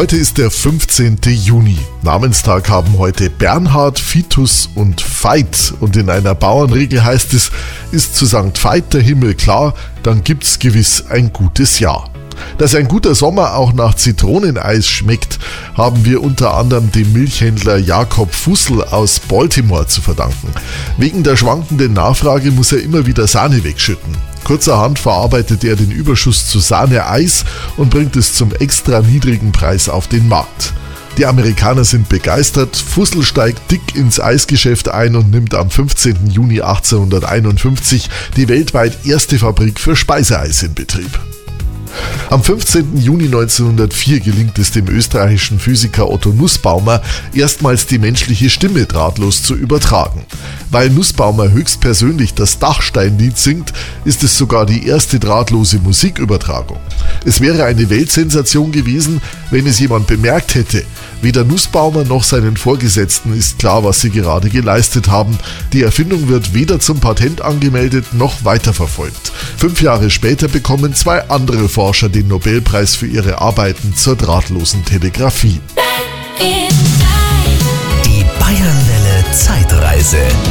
Heute ist der 15. Juni. Namenstag haben heute Bernhard, Vitus und Veit. Und in einer Bauernregel heißt es, ist zu St. Veit der Himmel klar, dann gibt's gewiss ein gutes Jahr. Dass ein guter Sommer auch nach Zitroneneis schmeckt, haben wir unter anderem dem Milchhändler Jakob Fussel aus Baltimore zu verdanken. Wegen der schwankenden Nachfrage muss er immer wieder Sahne wegschütten. Kurzerhand verarbeitet er den Überschuss zu Sahne-Eis und bringt es zum extra niedrigen Preis auf den Markt. Die Amerikaner sind begeistert, Fussel steigt dick ins Eisgeschäft ein und nimmt am 15. Juni 1851 die weltweit erste Fabrik für Speiseeis in Betrieb. Am 15. Juni 1904 gelingt es dem österreichischen Physiker Otto Nussbaumer, erstmals die menschliche Stimme drahtlos zu übertragen. Weil Nussbaumer höchstpersönlich das Dachsteinlied singt, ist es sogar die erste drahtlose Musikübertragung. Es wäre eine Weltsensation gewesen, wenn es jemand bemerkt hätte. Weder Nussbaumer noch seinen Vorgesetzten ist klar, was sie gerade geleistet haben. Die Erfindung wird weder zum Patent angemeldet noch weiterverfolgt. 5 Jahre später bekommen 2 andere Forscher den Nobelpreis für ihre Arbeiten zur drahtlosen Telegrafie. Die Bayernwelle Zeitreise.